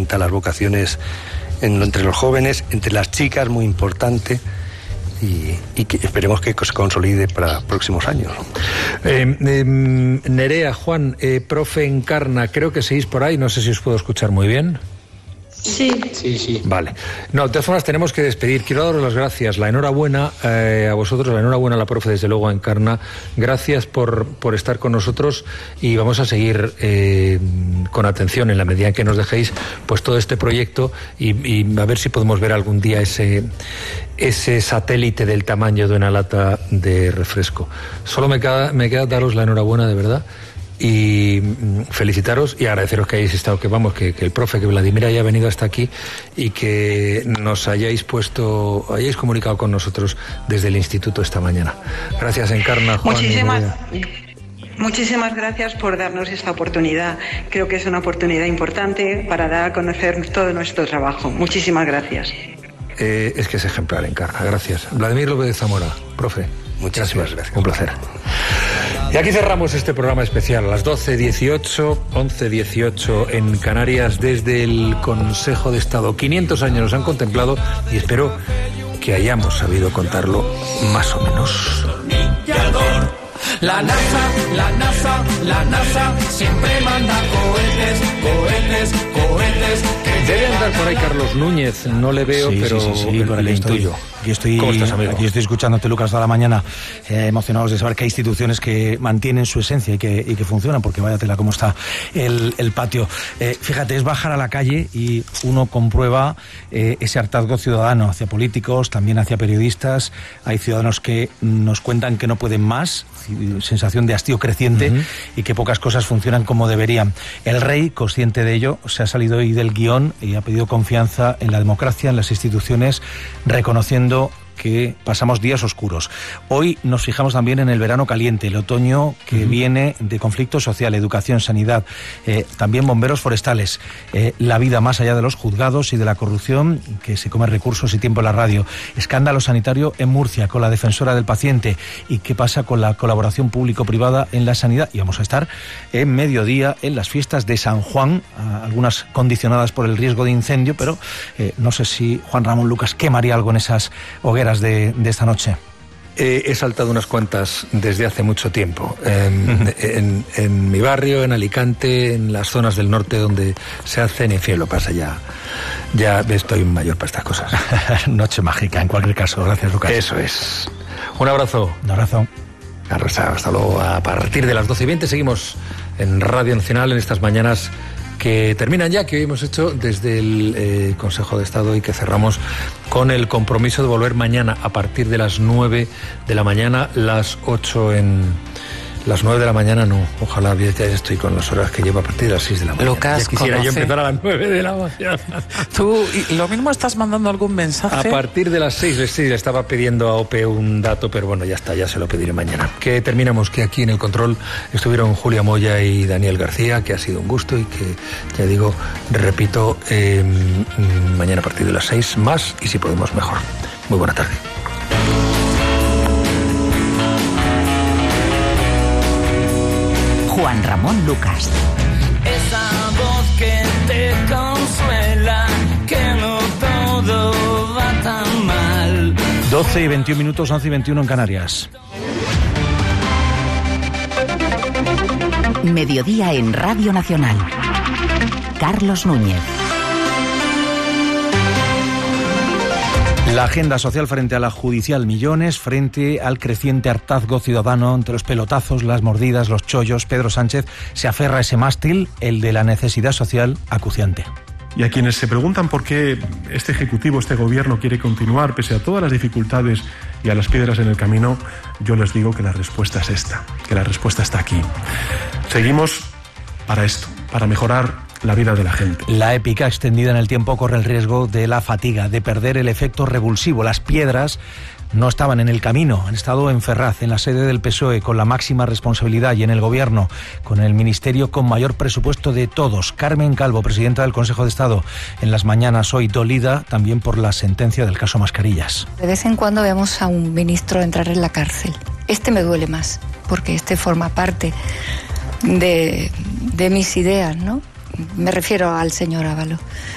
fomenta las vocaciones entre los jóvenes, entre las chicas, muy importante. Y que esperemos que se consolide para próximos años. Nerea, Juan, profe Encarna, creo que seguís por ahí, no sé si os puedo escuchar muy bien. Sí. Vale. No, de todas formas tenemos que despedir. Quiero daros las gracias, la enhorabuena a vosotros, la enhorabuena a la profe, desde luego a Encarna. Gracias por estar con nosotros y vamos a seguir con atención en la medida en que nos dejéis pues todo este proyecto y a ver si podemos ver algún día ese satélite del tamaño de una lata de refresco. Solo me queda daros la enhorabuena, de verdad, y felicitaros y agradeceros que hayáis estado, que el profe, que Vladimir haya venido hasta aquí y que nos hayáis comunicado con nosotros desde el instituto esta mañana. Gracias, Encarna, Juan. Muchísimas gracias por darnos esta oportunidad. Creo que es una oportunidad importante para dar a conocer todo nuestro trabajo. Muchísimas gracias. Es que es ejemplar, Encarna. Gracias. Vladimir López de Zamora, profe. Muchísimas gracias. Un placer. Y aquí cerramos este programa especial a las 12:18, 11:18 en Canarias, desde el Consejo de Estado. 500 años nos han contemplado y espero que hayamos sabido contarlo más o menos. La NASA siempre manda cohetes. Debe andar por ahí Carlos Núñez, no le veo, pero le intuyo. ¿Cómo estás, amigo? Aquí estoy escuchándote, Lucas, toda la mañana, emocionados de saber que hay instituciones que mantienen su esencia y que funcionan, porque vaya tela cómo está el patio. Fíjate, es bajar a la calle y uno comprueba ese hartazgo ciudadano hacia políticos, también hacia periodistas. Hay ciudadanos que nos cuentan que no pueden más, sensación de hastío creciente, y que pocas cosas funcionan como deberían. El rey, consciente de ello, se ha salido hoy del guión y ha pedido confianza en la democracia, en las instituciones, reconociendo que pasamos días oscuros. Hoy nos fijamos también en el verano caliente, el otoño que viene de conflicto social, educación, sanidad, también bomberos forestales, la vida más allá de los juzgados y de la corrupción que se come recursos y tiempo en la radio, escándalo sanitario en Murcia con la defensora del paciente y qué pasa con la colaboración público-privada en la sanidad. Y vamos a estar en mediodía en las fiestas de San Juan, algunas condicionadas por el riesgo de incendio, pero no sé si Juan Ramón Lucas quemaría algo en esas hogueras de esta noche. He saltado unas cuantas desde hace mucho tiempo. En mi barrio, en Alicante, en las zonas del norte donde se hacen, en fin, lo pasa ya estoy mayor para estas cosas. Noche mágica, en cualquier caso. Gracias, Lucas. Eso es. Un abrazo. Un abrazo. Hasta luego. A partir de las 12:20 seguimos en Radio Nacional en estas mañanas que terminan ya, que hoy hemos hecho desde el Consejo de Estado y que cerramos con el compromiso de volver mañana a partir de las 9 de la mañana, las 8 las 9 de la mañana no, ojalá ya estoy con las horas que llevo a partir de las 6 de la mañana. Lucas, ya quisiera yo empezar a las 9 de la mañana. Tú, y lo mismo estás mandando algún mensaje. A partir de las 6, le estaba pidiendo a OPE un dato, pero bueno, ya está, ya se lo pediré mañana. Que terminamos, que aquí en el control estuvieron Julia Moya y Daniel García, que ha sido un gusto y que, ya digo, repito, mañana a partir de las 6 más y si podemos mejor. Muy buena tarde. Juan Ramón Lucas. Esa voz que te consuela, que no todo va tan mal. 12:21, 11:21 en Canarias. Mediodía en Radio Nacional. Carlos Núñez. La agenda social frente a la judicial, millones frente al creciente hartazgo ciudadano entre los pelotazos, las mordidas, los chollos. Pedro Sánchez se aferra a ese mástil, el de la necesidad social acuciante. Y a quienes se preguntan por qué este Ejecutivo, este Gobierno quiere continuar pese a todas las dificultades y a las piedras en el camino, yo les digo que la respuesta es esta, que la respuesta está aquí. Seguimos para esto, para mejorar la vida de la gente. La épica extendida en el tiempo corre el riesgo de la fatiga, de perder el efecto revulsivo. Las piedras no estaban en el camino, han estado en Ferraz, en la sede del PSOE, con la máxima responsabilidad, y en el Gobierno, con el Ministerio con mayor presupuesto de todos. Carmen Calvo, presidenta del Consejo de Estado, en las mañanas hoy dolida también por la sentencia del caso Mascarillas. De vez en cuando vemos a un ministro entrar en la cárcel. Este me duele más, porque este forma parte de mis ideas, ¿no? Me refiero al señor Ábalos.